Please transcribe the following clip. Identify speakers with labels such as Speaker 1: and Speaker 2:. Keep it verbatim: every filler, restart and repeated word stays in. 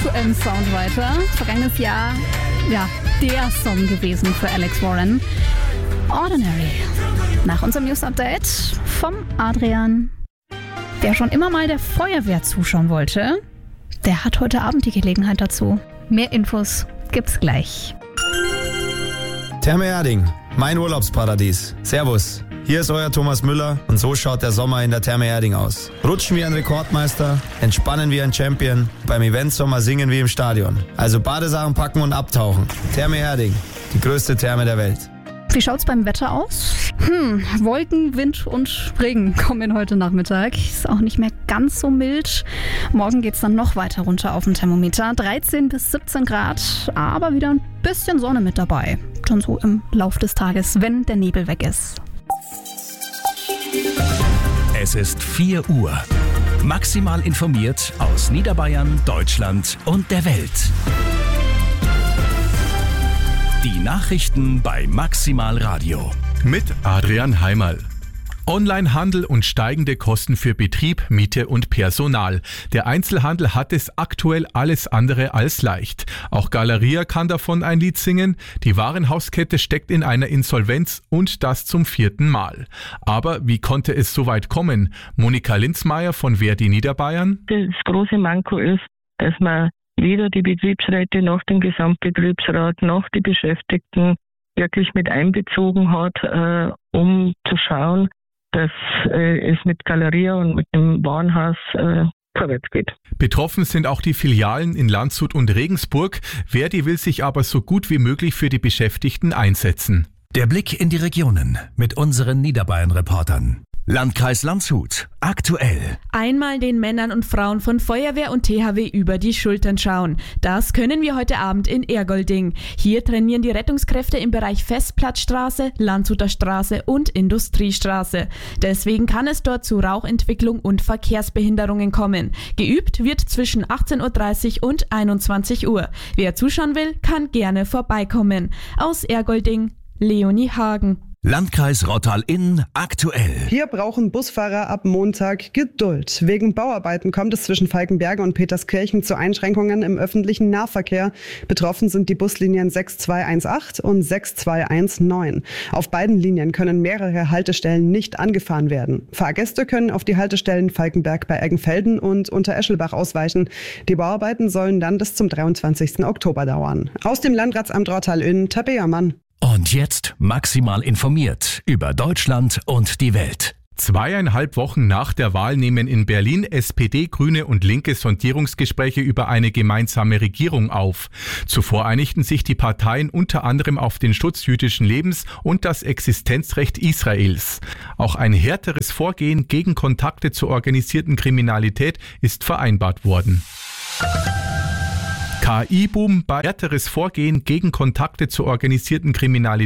Speaker 1: aktuellen Sound weiter. Vergangenes Jahr, ja, der Song gewesen für Alex Warren. Ordinary. Nach unserem News-Update vom Adrian. Wer schon immer mal der Feuerwehr zuschauen wollte, der hat heute Abend die Gelegenheit dazu. Mehr Infos gibt's gleich.
Speaker 2: Therme Erding, mein Urlaubsparadies. Servus, hier ist euer Thomas Müller und so schaut der Sommer in der Therme Erding aus. Rutschen wie ein Rekordmeister, entspannen wie ein Champion, beim Eventsommer singen wie im Stadion. Also Badesachen packen und abtauchen. Therme Erding, die größte Therme der Welt.
Speaker 1: Wie schaut's beim Wetter aus? Hm, Wolken, Wind und Regen kommen heute Nachmittag. Ist auch nicht mehr ganz so mild. Morgen geht's dann noch weiter runter auf dem Thermometer. dreizehn bis siebzehn Grad, aber wieder ein bisschen Sonne mit dabei. Dann so im Lauf des Tages, wenn der Nebel weg ist.
Speaker 3: Es ist vier Uhr. Maximal informiert aus Niederbayern, Deutschland und der Welt. Die Nachrichten bei Maximal Radio.
Speaker 4: Mit Adrian Heimerl. Onlinehandel und steigende Kosten für Betrieb, Miete und Personal. Der Einzelhandel hat es aktuell alles andere als leicht. Auch Galeria kann davon ein Lied singen. Die Warenhauskette steckt in einer Insolvenz und das zum vierten Mal. Aber wie konnte es so weit kommen? Monika Linzmeier von Verdi Niederbayern.
Speaker 5: Das große Manko ist, dass man weder die Betriebsräte noch den Gesamtbetriebsrat noch die Beschäftigten wirklich mit einbezogen hat, äh, um zu schauen, dass äh, es mit Galeria und mit dem Warenhaus äh, vorwärts geht.
Speaker 4: Betroffen sind auch die Filialen in Landshut und Regensburg. Verdi will sich aber so gut wie möglich für die Beschäftigten einsetzen.
Speaker 3: Der Blick in die Regionen mit unseren Niederbayern-Reportern. Landkreis Landshut. Aktuell.
Speaker 6: Einmal den Männern und Frauen von Feuerwehr und T H W über die Schultern schauen. Das können wir heute Abend in Ergolding. Hier trainieren die Rettungskräfte im Bereich Festplatzstraße, Landshuter Straße und Industriestraße. Deswegen kann es dort zu Rauchentwicklung und Verkehrsbehinderungen kommen. Geübt wird zwischen achtzehn Uhr dreißig und einundzwanzig Uhr. Wer zuschauen will, kann gerne vorbeikommen. Aus Ergolding, Leonie Hagen.
Speaker 3: Landkreis Rottal-Inn aktuell.
Speaker 7: Hier brauchen Busfahrer ab Montag Geduld. Wegen Bauarbeiten kommt es zwischen Falkenberg und Peterskirchen zu Einschränkungen im öffentlichen Nahverkehr. Betroffen sind die Buslinien sechs zwei eins acht und sechs zwei eins neun. Auf beiden Linien können mehrere Haltestellen nicht angefahren werden. Fahrgäste können auf die Haltestellen Falkenberg bei Eggenfelden und Untereschelbach ausweichen. Die Bauarbeiten sollen dann bis zum dreiundzwanzigsten Oktober dauern. Aus dem Landratsamt Rottal-Inn, Tabea Mann.
Speaker 3: Und jetzt maximal informiert über Deutschland und die Welt.
Speaker 4: Zweieinhalb Wochen nach der Wahl nehmen in Berlin S P D, Grüne und Linke Sondierungsgespräche über eine gemeinsame Regierung auf. Zuvor einigten sich die Parteien unter anderem auf den Schutz jüdischen Lebens und das Existenzrecht Israels. Auch ein härteres Vorgehen gegen Kontakte zur organisierten Kriminalität ist vereinbart worden. K I-Boom bei härteres Vorgehen gegen Kontakte zur organisierten Kriminalität.